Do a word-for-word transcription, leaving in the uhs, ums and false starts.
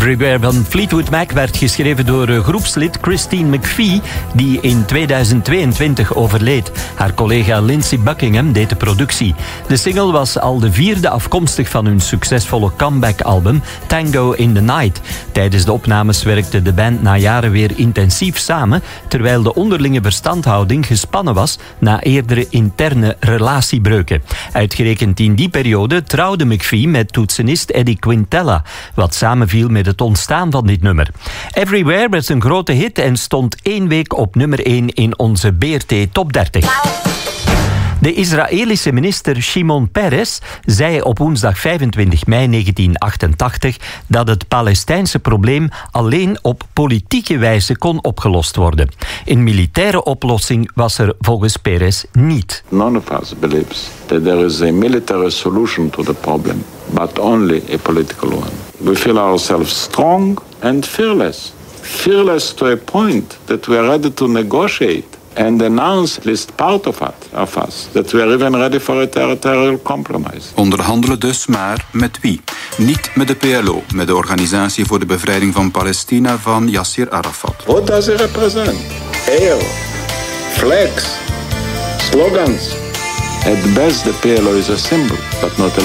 Everywhere van Fleetwood Mac werd geschreven door groepslid Christine McVie, die in tweeduizend tweeëntwintig overleed. Haar collega Lindsey Buckingham deed de productie. De single was al de vierde afkomstig van hun succesvolle comeback-album Tango in the Night. Tijdens de opnames werkte de band na jaren weer intensief samen, terwijl de onderlinge verstandhouding gespannen was na eerdere interne relatiebreuken. Uitgerekend in die periode trouwde McVie met toetsenist Eddie Quintella, wat samenviel met het ontstaan van dit nummer. Everywhere werd een grote hit en stond één week op nummer één in onze B R T Top dertig. De Israëlische minister Shimon Peres zei op woensdag vijfentwintig mei negentien achtentachtig dat het Palestijnse probleem alleen op politieke wijze kon opgelost worden. Een militaire oplossing was er volgens Peres niet. None of us believes that there is a military solution to the problem, but only a political one. We feel ourselves strong and fearless. Fearless to a point that we are ready to negotiate and announce at least part of, it, of us that we are even ready for a territorial compromise. Onderhandelen dus, maar met wie? Niet met de P L O, met de Organisatie voor de Bevrijding van Palestina van Yasser Arafat. What does it represent? Air, flags, slogans. At best the P L O is a symbol, but not a